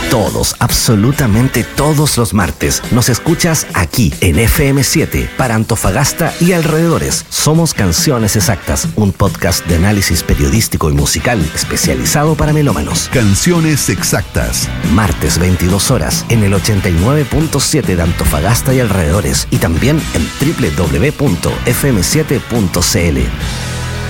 Todos, absolutamente todos los martes, nos escuchas aquí en FM7 para Antofagasta y alrededores. Somos Canciones Exactas, un podcast de análisis periodístico y musical especializado para melómanos. Canciones Exactas. Martes 22 horas en el 89.7 de Antofagasta y alrededores y también en www.fm7.cl.